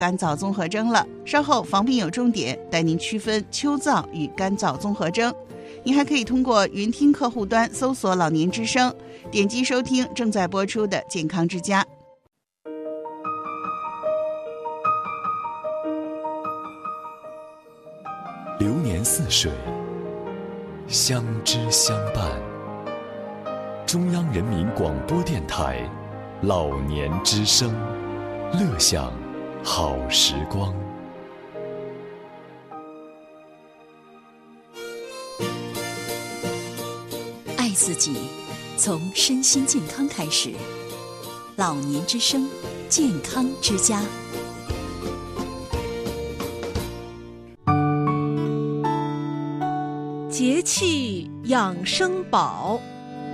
干燥综合征了。稍后防病有重点，带您区分秋燥与干燥综合征。您还可以通过云听客户端搜索老年之声，点击收听正在播出的健康之家。 流年似水，相知相伴。中央人民广播电台老年之声，乐享好时光。 爱自己，从身心健康开始。老年之声，健康之家。 节气养生宝，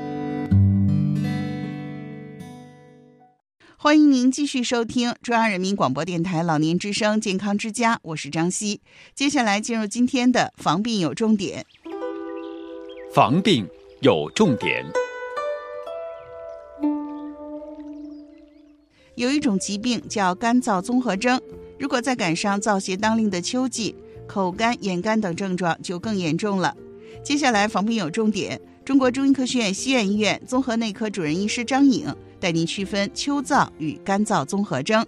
欢迎您继续收听中央人民广播电台老年之声健康之家，我是张希。接下来进入今天的防病有重点。 防病有重点。 有一种疾病叫干燥综合征，如果再赶上燥邪当令的秋季，口干、眼干等症状就更严重了。接下来防病有重点，中国中医科学院西苑医院综合内科主任医师张颖带您区分秋燥与干燥综合征。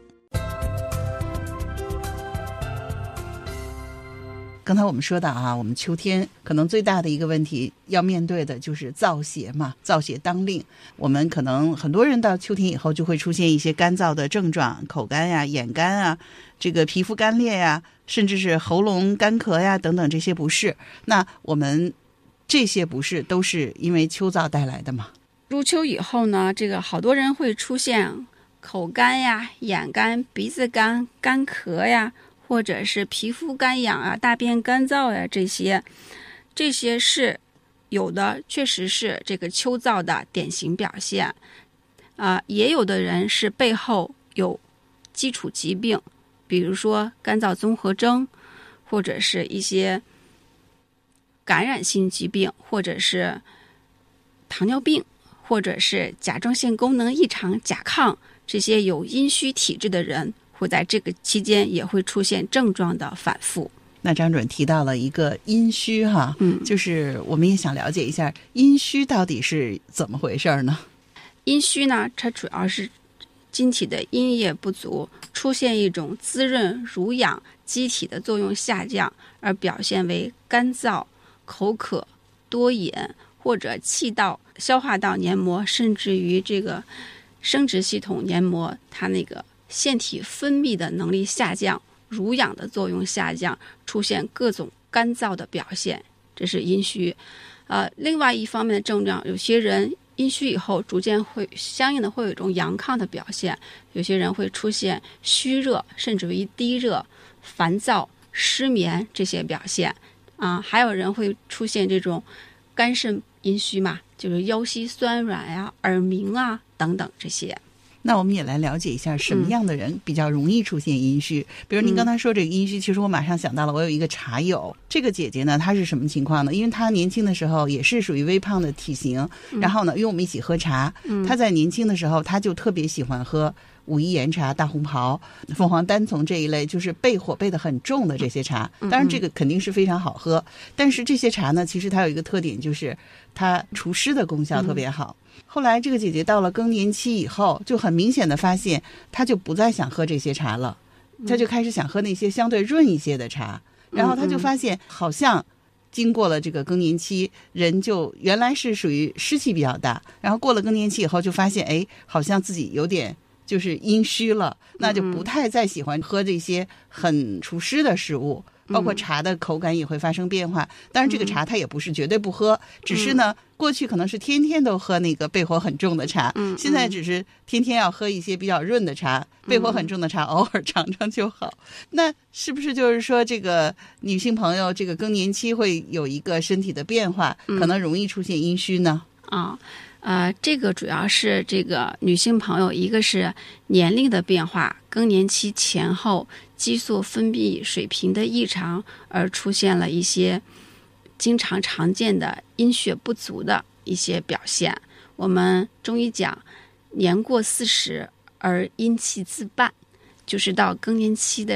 刚才我们说到我们秋天可能最大的一个问题要面对的就是燥邪嘛，燥邪当令，我们可能很多人到秋天以后就会出现一些干燥的症状，口干呀、眼干啊，这个皮肤干裂呀，甚至是喉咙干咳呀等等这些不适。那我们这些不适都是因为秋燥带来的吗？ 入秋以后呢，这个好多人会出现口干呀、眼干、鼻子干、干咳呀，或者是皮肤干痒啊、大便干燥呀，这些是有的，确实是这个秋燥的典型表现。也有的人是背后有基础疾病，比如说干燥综合征，或者是一些感染性疾病，或者是糖尿病，或者是甲状腺功能异常甲亢，这些有阴虚体质的人会在这个期间也会出现症状的反复。 那张主任提到了一个阴虚就是我们也想了解一下阴虚到底是怎么回事呢？ 阴虚呢，它主要是经体的阴液不足，出现一种滋润濡养机体的作用下降，而表现为干燥、口渴、多饮，或者气道、消化道黏膜，甚至于这个生殖系统黏膜，它那个腺体分泌的能力下降，濡养的作用下降，出现各种干燥的表现，这是阴虚。另外一方面的症状，有些人阴虚以后逐渐会相应的会有一种阳亢的表现，有些人会出现虚热，甚至于低热、烦躁、失眠这些表现。还有人会出现这种肝肾阴虚嘛，就是腰膝酸软呀、耳鸣啊等等这些。 那我们也来了解一下什么样的人比较容易出现阴虚。比如您刚才说这个阴虚，其实我马上想到了，我有一个茶友，这个姐姐呢，她是什么情况呢？因为她年轻的时候也是属于微胖的体型，然后呢，因为我们一起喝茶，她在年轻的时候，她就特别喜欢喝武夷岩茶、大红袍、凤凰单丛这一类，就是背火背得很重的这些茶。当然这个肯定是非常好喝，但是这些茶呢，其实它有一个特点，就是它除湿的功效特别好。后来这个姐姐到了更年期以后，就很明显的发现她就不再想喝这些茶了，她就开始想喝那些相对润一些的茶。然后她就发现好像经过了这个更年期，人就原来是属于湿气比较大，然后过了更年期以后就发现好像自己有点就是阴虚了，那就不太再喜欢喝这些很除湿的食物，包括茶的口感也会发生变化。当然这个茶它也不是绝对不喝，只是呢过去可能是天天都喝那个背火很重的茶，现在只是天天要喝一些比较润的茶，背火很重的茶偶尔尝尝就好。那是不是就是说这个女性朋友这个更年期会有一个身体的变化，可能容易出现阴虚呢？ 这个主要是这个女性朋友，一个是年龄的变化，更年期前后激素分泌水平的异常，而出现了一些经常见的阴血不足的一些表现。我们中医讲年过40而阴气自伴，就是到更年期的